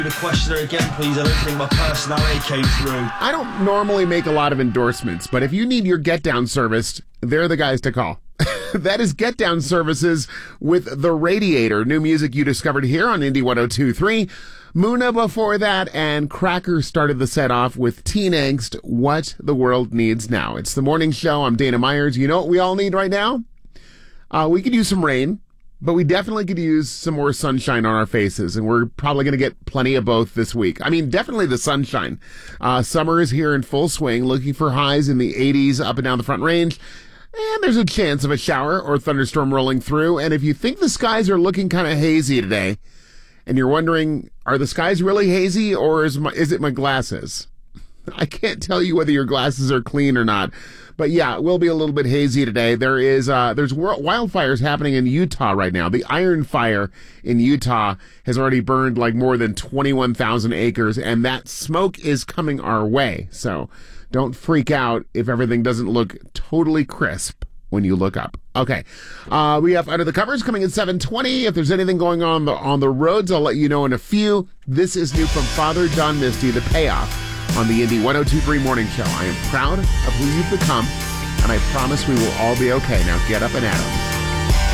The questioner again, please. I don't think my personality came through. I don't normally make a lot of endorsements, but if you need your Get Down serviced, they're the guys to call. That is Get Down Services with The Radiator. New music you discovered here on Indie 102.3. Muna before that, and Cracker started the set off with Teen Angst, What the World Needs Now. It's the morning show. I'm Dana Myers. You know what we all need right now? We could use some rain, but we definitely could use some more sunshine on our faces, and we're probably going to get plenty of both this week. I mean, definitely the sunshine. Summer is here in full swing, looking for highs in the 80s up and down the Front Range. And there's a chance of a shower or thunderstorm rolling through. And if you think the skies are looking kind of hazy today, and you're wondering, are the skies really hazy, or is it my glasses? I can't tell you whether your glasses are clean or not. But yeah, it will be a little bit hazy today. There's wildfires happening in Utah right now. The Iron Fire in Utah has already burned like more than 21,000 acres, and that smoke is coming our way. So don't freak out if everything doesn't look totally crisp when you look up. Okay. We have Under the Covers coming at 7:20. If there's anything going on the roads, I'll let you know in a few. This is new from Father John Misty, The Payoff, on the Indie 102.3 Morning Show. I am proud of who you've become, and I promise we will all be okay. Now get up and at 'em.